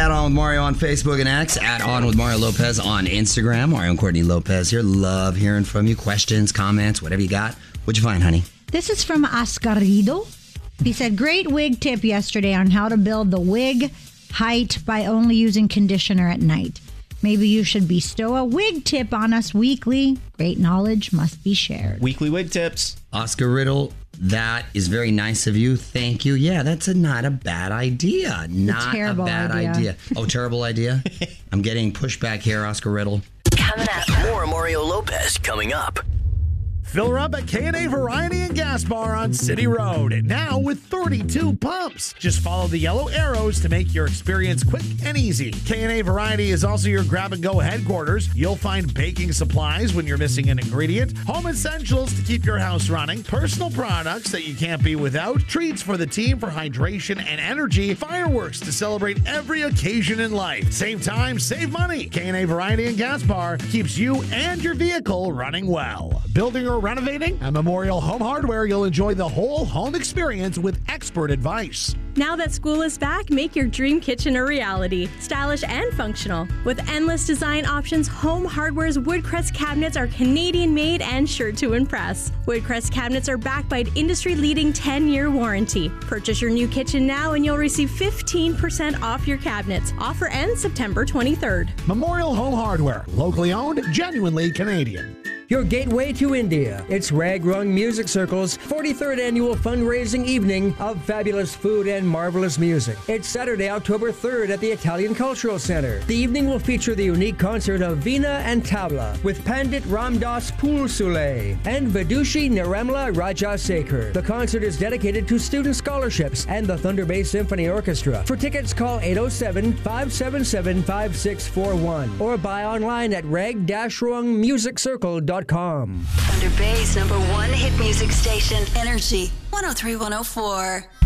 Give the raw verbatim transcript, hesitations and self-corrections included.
at On With Mario on Facebook and X, at On With Mario Lopez on Instagram. Mario and Courtney Lopez here. Love hearing from you. Questions, comments, whatever you got. What'd you find, honey? This is from Ascarido. He said, great wig tip yesterday on how to build the wig height by only using conditioner at night. Maybe you should bestow a wig tip on us weekly. Great knowledge must be shared. Weekly wig tips. Oscar Riddle, that is very nice of you. Thank you. Yeah, that's a, not a bad idea. Not a, a bad idea. idea. Oh, terrible idea? I'm getting pushback here, Oscar Riddle. Coming up. More Mario Lopez coming up. Fill her up at K and A Variety and Gas Bar on City Road. Now with thirty-two pumps. Just follow the yellow arrows to make your experience quick and easy. K and A Variety is also your grab-and-go headquarters. You'll find baking supplies when you're missing an ingredient, home essentials to keep your house running, personal products that you can't be without, treats for the team for hydration and energy, fireworks to celebrate every occasion in life. Save time, save money. K and A Variety and Gas Bar keeps you and your vehicle running well. Building or renovating? At Memorial Home Hardware, you'll enjoy the whole home experience with expert advice. Now that school is back, make your dream kitchen a reality. Stylish and functional. With endless design options, Home Hardware's Woodcrest cabinets are Canadian-made and sure to impress. Woodcrest cabinets are backed by an industry-leading ten-year warranty. Purchase your new kitchen now and you'll receive fifteen percent off your cabinets. Offer ends September twenty-third. Memorial Home Hardware. Locally owned, genuinely Canadian. Your gateway to India. It's Rag Rung Music Circle's forty-third annual fundraising evening of fabulous food and marvelous music. It's Saturday, October third at the Italian Cultural Center. The evening will feature the unique concert of Veena and Tabla with Pandit Ramdas Pulsule and Vidushi Nirmala Rajasekhar. The concert is dedicated to student scholarships and the Thunder Bay Symphony Orchestra. For tickets, call eight oh seven, five seven seven, five six four one or buy online at rag dash rung music circle dot com. Thunder Bay's number one hit music station, Energy one oh three point one oh four.